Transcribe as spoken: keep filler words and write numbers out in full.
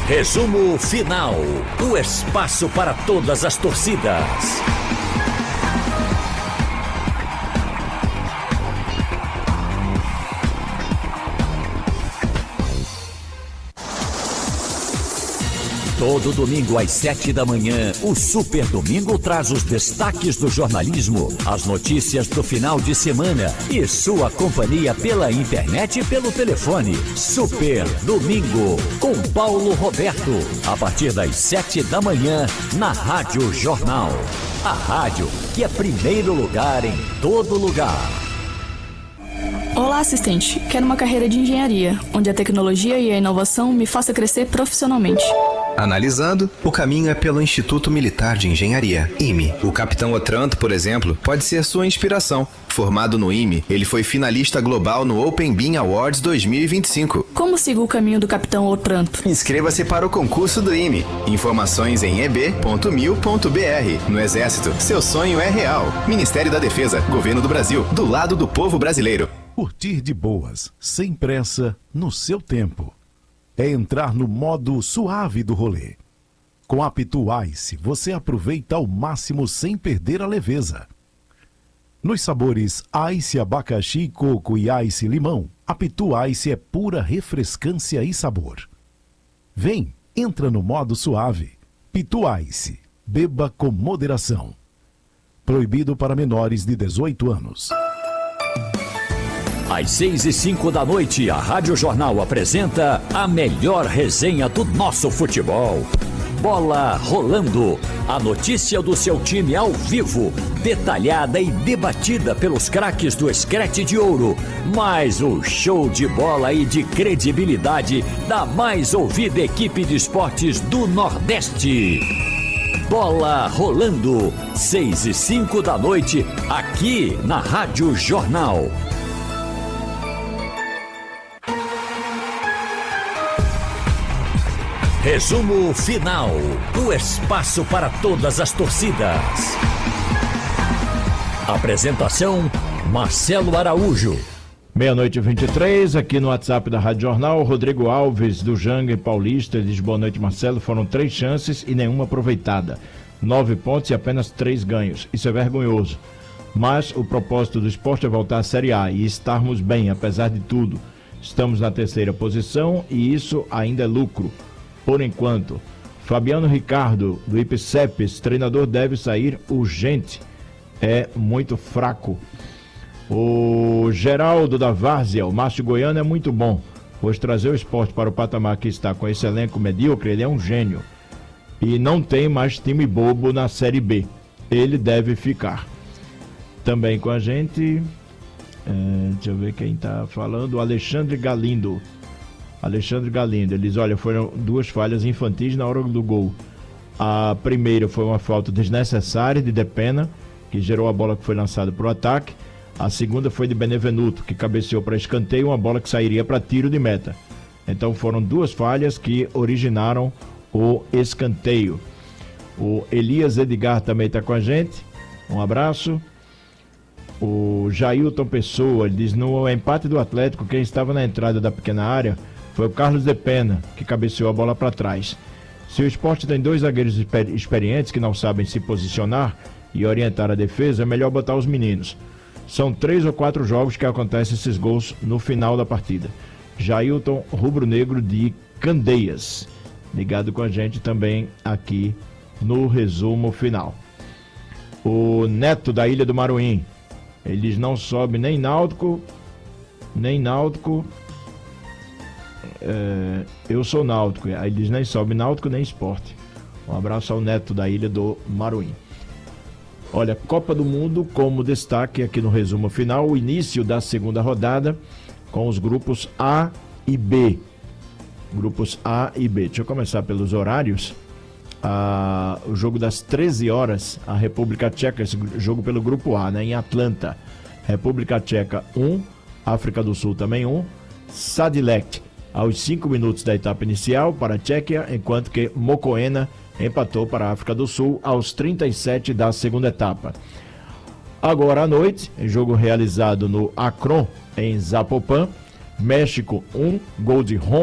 Resumo final. O espaço para todas as torcidas. Todo domingo às sete da manhã, o Super Domingo traz os destaques do jornalismo, as notícias do final de semana e sua companhia pela internet e pelo telefone. Super Domingo, com Paulo Roberto, a partir das sete da manhã, na Rádio Jornal. A rádio que é primeiro lugar em todo lugar. Olá, assistente. Quero uma carreira de engenharia, onde a tecnologia e a inovação me faça crescer profissionalmente. Analisando, o caminho é pelo Instituto Militar de Engenharia, I M E. O capitão Otranto, por exemplo, pode ser sua inspiração. Formado no I M E, ele foi finalista global no Open Bean Awards dois mil e vinte e cinco. Como sigo o caminho do capitão Otranto? Inscreva-se para o concurso do I M E. Informações em e b ponto mil ponto b r. No Exército, seu sonho é real. Ministério da Defesa, Governo do Brasil, do lado do povo brasileiro. Curtir de boas, sem pressa, no seu tempo. É entrar no modo suave do rolê. Com a Pitu Ice, você aproveita ao máximo sem perder a leveza. Nos sabores Ice, abacaxi, coco e Ice limão, a Pitu Ice é pura refrescância e sabor. Vem, entra no modo suave. Pitu Ice, beba com moderação. Proibido para menores de dezoito anos. Às seis e cinco da noite, a Rádio Jornal apresenta a melhor resenha do nosso futebol. Bola Rolando. A notícia do seu time ao vivo, detalhada e debatida pelos craques do Scratch de Ouro. Mais um show de bola e de credibilidade da mais ouvida equipe de esportes do Nordeste. Bola Rolando. Seis e cinco da noite, aqui na Rádio Jornal. Resumo final. O espaço para todas as torcidas. Apresentação: Marcelo Araújo. Meia-noite e vinte e três, aqui no WhatsApp da Rádio Jornal, Rodrigo Alves, do Jangue Paulista, diz: boa noite, Marcelo. Foram três chances e nenhuma aproveitada. Nove pontos e apenas três ganhos. Isso é vergonhoso. Mas o propósito do esporte é voltar à Série A e estarmos bem, apesar de tudo. Estamos na terceira posição e isso ainda é lucro. Por enquanto. Fabiano Ricardo, do I P C E P S, treinador deve sair urgente. É muito fraco. O Geraldo da Várzea, o Márcio Goiano é muito bom. Pois trazer o esporte para o patamar que está com esse elenco medíocre, ele é um gênio. E não tem mais time bobo na Série B. Ele deve ficar. Também com a gente, é, deixa eu ver quem está falando, o Alexandre Galindo. Alexandre Galindo, ele diz: olha, foram duas falhas infantis na hora do gol. A primeira foi uma falta desnecessária de Depena, que gerou a bola que foi lançada para o ataque. A segunda foi de Benevenuto, que cabeceou para escanteio, uma bola que sairia para tiro de meta. Então foram duas falhas que originaram o escanteio. O Elias Edgar também está com a gente. Um abraço. O Jailton Pessoa, ele diz: no empate do Atlético, quem estava na entrada da pequena área foi o Carlos Depena, que cabeceou a bola para trás. Se o esporte tem dois zagueiros exper- experientes que não sabem se posicionar e orientar a defesa, é melhor botar os meninos. São três ou quatro jogos que acontecem esses gols no final da partida. Jailton Rubro Negro de Candeias, ligado com a gente também aqui no resumo final. O Neto da Ilha do Maruim, eles não sobem nem Náutico, nem Náutico... É, eu sou náutico, aí eles nem sobem Náutico nem Esporte. Um abraço ao Neto da Ilha do Maruim. Olha, Copa do Mundo como destaque aqui no resumo final, o início da segunda rodada com os grupos A e B. Grupos A e B. Deixa eu começar pelos horários. Ah, o jogo das treze horas, a República Tcheca, esse jogo pelo grupo A, né, em Atlanta. República Tcheca um, África do Sul também um, Sadilek aos cinco minutos da etapa inicial para a Tchequia, enquanto que Mocoena empatou para a África do Sul aos trinta e sete da segunda etapa. Agora à noite, jogo realizado no Akron, em Zapopan, México um, gol de Rom